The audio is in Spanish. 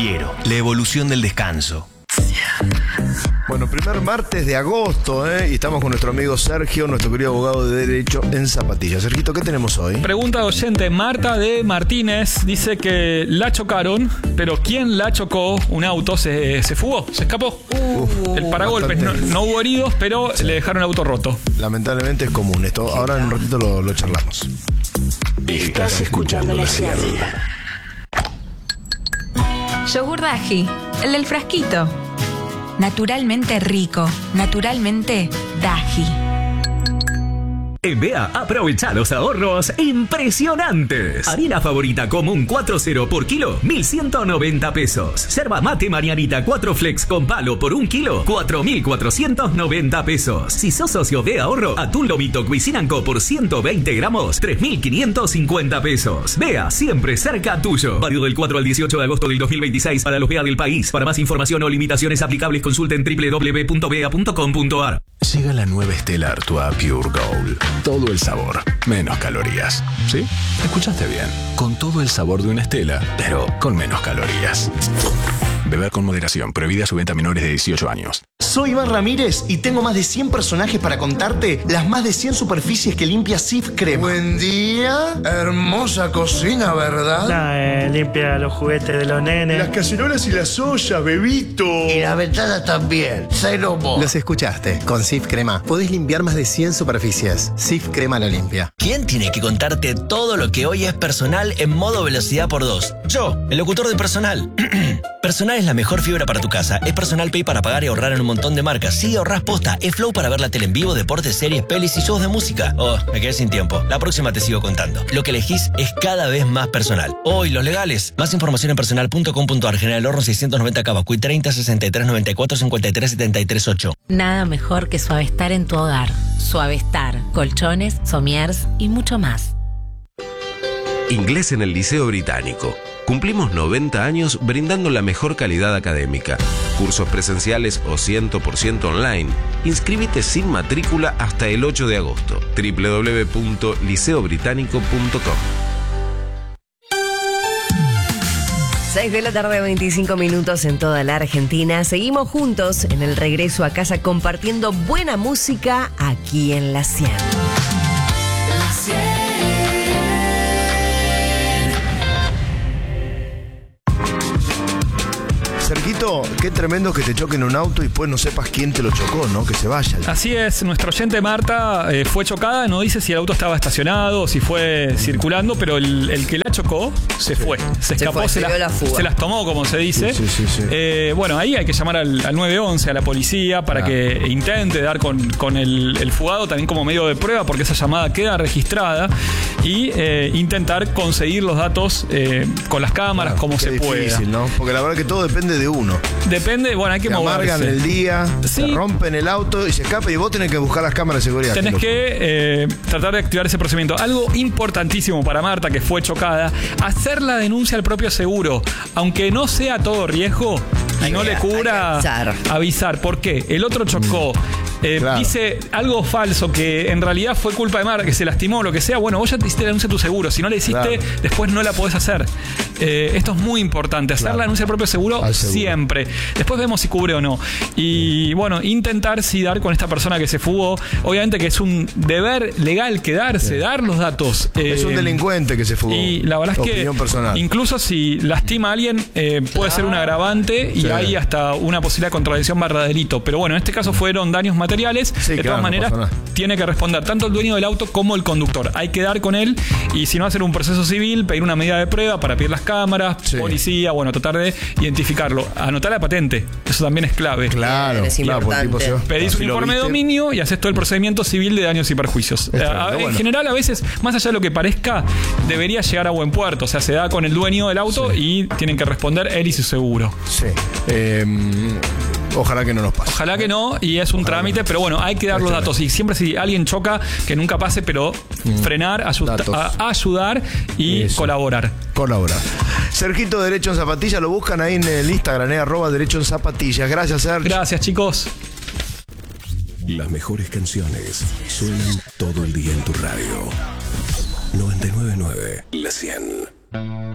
Fiero, la evolución del descanso. Bueno, primer martes de agosto, y estamos con nuestro amigo Sergio, nuestro querido abogado de Derecho en Zapatillas. Sergito, ¿qué tenemos hoy? Pregunta de oyente, Marta de Martínez dice que la chocaron, pero ¿quién la chocó? Un auto se fugó, se escapó. El paragolpes, no hubo heridos, pero sí, le dejaron el auto roto. Lamentablemente es común esto. Ahora en un ratito lo charlamos. Estás escuchando La Ciudad. Yogur Daji, el del frasquito. Naturalmente rico, naturalmente Daji. En BEA, aprovecha los ahorros impresionantes. Harina favorita común 4.0 por kilo, 1.190 pesos. Yerba mate Marianita 4 flex con palo por 1 kilo, 4.490 pesos. Si sos socio de ahorro, atún lomito Cuisine & Co por 120 gramos, 3.550 pesos. BEA, siempre cerca tuyo. Válido del 4 al 18 de agosto del 2026 para los BEA del país. Para más información o limitaciones aplicables, consulten www.bea.com.ar. Llega la nueva Stella Artois Pure Gold. Todo el sabor, menos calorías. ¿Sí? Escuchaste bien. Con todo el sabor de una Stella, pero con menos calorías. Beber con moderación. Prohibida su venta a menores de 18 años. Soy Iván Ramírez y tengo más de 100 personajes para contarte las más de 100 superficies que limpia Cif Crema. Buen día. Hermosa cocina, ¿verdad? Limpia los juguetes de los nenes. Las cacerolas y las ollas, bebito. Y las ventanas también. Cero mo. Los escuchaste. Con Cif Crema podés limpiar más de 100 superficies. Cif Crema lo limpia. ¿Quién tiene que contarte todo lo que hoy es personal en modo velocidad por 2? Yo, el locutor de Personal. Personal es la mejor fibra para tu casa. Es Personal Pay para pagar y ahorrar en un montón de marcas. Sí, ahorrás posta. Es Flow para ver la tele en vivo, deportes, series, pelis y shows de música. Oh, me quedé sin tiempo. La próxima te sigo contando. Lo que elegís es cada vez más personal. Oh, y los legales. Más información en personal.com.ar. General Horno 690 Cavacuy 30 63 94 53 73 8. Nada mejor que Suavestar en tu hogar. Suavestar, colchones, somiers y mucho más. Inglés en el Liceo Británico. Cumplimos 90 años brindando la mejor calidad académica. Cursos presenciales o 100% online. Inscríbete sin matrícula hasta el 8 de agosto. www.liceobritánico.com. 6 de la tarde, 25 minutos en toda la Argentina. Seguimos juntos en el regreso a casa compartiendo buena música aquí en La 100. Sergito, qué tremendo que te choquen un auto y después no sepas quién te lo chocó, ¿no? Que se vaya. Así es, nuestra oyente Marta fue chocada, no dice si el auto estaba estacionado o si fue circulando, pero el que la chocó se fue, se escapó, se las tomó, como se dice. Sí. Bueno, ahí hay que llamar al 911, a la policía, para que intente dar con el fugado también como medio de prueba, porque esa llamada queda registrada, y intentar conseguir los datos con las cámaras como se pueda. Difícil, ¿no? Porque la verdad que todo depende de uno. Depende, bueno, hay que moverse. Amargan el día, se rompen el auto y se escapa, y vos tenés que buscar las cámaras de seguridad. Tenés que tratar de activar ese procedimiento. Algo importantísimo para Marta, que fue chocada, hacer la denuncia al propio seguro. Aunque no sea todo riesgo y no le cubra, avisar. ¿Por qué? El otro chocó. Dice algo falso, que en realidad fue culpa de Marta, que se lastimó, lo que sea. Bueno, vos ya te hiciste la denuncia a tu seguro. Si no la hiciste, después no la podés hacer. Esto es muy importante. Hacer la denuncia al propio seguro siempre. Después vemos si cubre o no. Y bueno, intentar dar con esta persona que se fugó. Obviamente que es un deber legal quedarse, dar los datos. Es un delincuente que se fugó. Y la verdad es que incluso si lastima a alguien, puede ser un agravante y hay hasta una posibilidad de contradicción / delito. Pero bueno, en este caso fueron daños materiales. De todas maneras, tiene que responder tanto el dueño del auto como el conductor. Hay que dar con él, y si no, hacer un proceso civil, pedir una medida de prueba para pedir las cámaras, policía, bueno, tratar de identificarlo. Anotar la patente, eso también es clave. Claro, es importante. Pedís un informe de dominio y haces todo el procedimiento civil de daños y perjuicios. En general, a veces, más allá de lo que parezca, debería llegar a buen puerto. O sea, se da con el dueño del auto y tienen que responder él y su seguro. Sí. Ojalá que no nos pase. Ojalá que no, y es un trámite, pero bueno, hay que dar los datos. Y siempre, si alguien choca, que nunca pase, pero frenar, ayudar y colaborar. Sergito, Derecho en Zapatillas, lo buscan ahí en el Instagram, @Derecho en Zapatillas. Gracias, Sergio. Gracias, chicos. Las mejores canciones suenan todo el día en tu radio. 99.9 La 100.